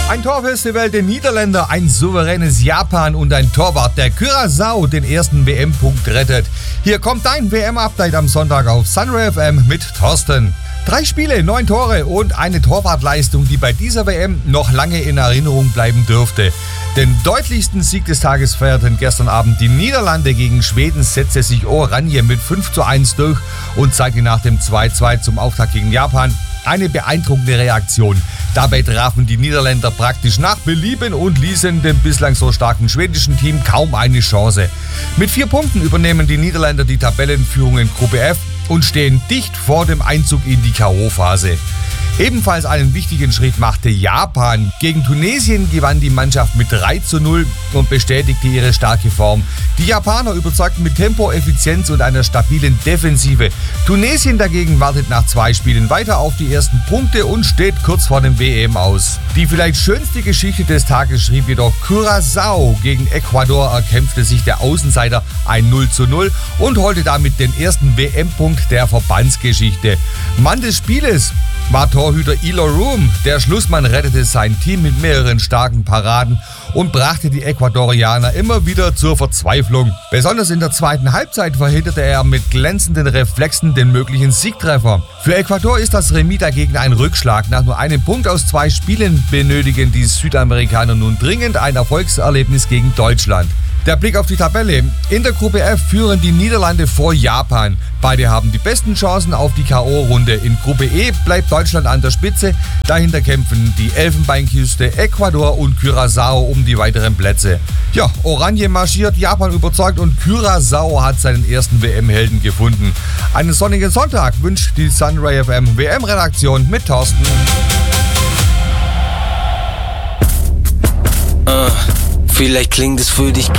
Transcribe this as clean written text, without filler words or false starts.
Ein Torfestival der Niederländer, ein souveränes Japan und ein Torwart, der Curaçao den ersten WM-Punkt rettet. Hier kommt dein WM-Update am Sonntag auf Sunray FM mit Thorsten. 3 Spiele, 9 Tore und eine Torwartleistung, die bei dieser WM noch lange in Erinnerung bleiben dürfte. Den deutlichsten Sieg des Tages feierten gestern Abend die Niederlande. Gegen Schweden setzte sich Oranje mit 5:1 durch und zeigte nach dem 2:2 zum Auftakt gegen Japan eine beeindruckende Reaktion. Dabei trafen die Niederländer praktisch nach Belieben und ließen dem bislang so starken schwedischen Team kaum eine Chance. Mit 4 Punkten übernehmen die Niederländer die Tabellenführung in Gruppe F und stehen dicht vor dem Einzug in die K.O.-Phase. Ebenfalls einen wichtigen Schritt machte Japan. Gegen Tunesien gewann die Mannschaft mit 3:0 und bestätigte ihre starke Form. Die Japaner überzeugten mit Tempo, Effizienz und einer stabilen Defensive. Tunesien dagegen wartet nach 2 Spielen weiter auf die ersten Punkte und steht kurz vor dem WM aus. Die vielleicht schönste Geschichte des Tages schrieb jedoch Curaçao. Gegen Ecuador erkämpfte sich der Außenseiter ein 0:0 und holte damit den ersten WM-Punkt der Verbandsgeschichte. Mann des Spieles war Torhüter Elo Room. Der Schlussmann rettete sein Team mit mehreren starken Paraden und brachte die Ecuadorianer immer wieder zur Verzweiflung. Besonders in der zweiten Halbzeit verhinderte er mit glänzenden Reflexen den möglichen Siegtreffer. Für Ecuador ist das Remis dagegen ein Rückschlag. Nach nur einem Punkt aus 2 Spielen benötigen die Südamerikaner nun dringend ein Erfolgserlebnis gegen Deutschland. Der Blick auf die Tabelle. In der Gruppe F führen die Niederlande vor Japan. Beide haben die besten Chancen auf die K.O.-Runde. In Gruppe E bleibt Deutschland an der Spitze. Dahinter kämpfen die Elfenbeinküste, Ecuador und Curaçao um die weiteren Plätze. Ja, Oranje marschiert, Japan überzeugt und Curaçao hat seinen ersten WM-Helden gefunden. Einen sonnigen Sonntag wünscht die Sunray FM WM-Redaktion mit Thorsten. Vielleicht klingt es für dich